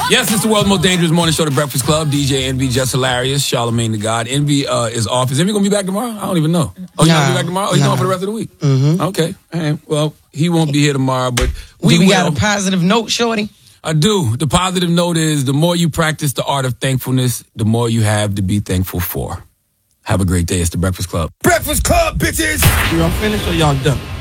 Yes, it's the world's most dangerous morning show, The Breakfast Club. DJ Envy, just hilarious. Charlamagne the God. Envy is off. Is Envy going to be back tomorrow? I don't even know. Oh, he's not going to be back tomorrow? Oh, he's going for the rest of the week? Mm-hmm. Okay. All right. Well, he won't be here tomorrow, but we got a positive note, Shorty? I do. The positive note is the more you practice the art of thankfulness, the more you have to be thankful for. Have a great day. It's The Breakfast Club. Breakfast Club, bitches! Y'all finished or y'all done?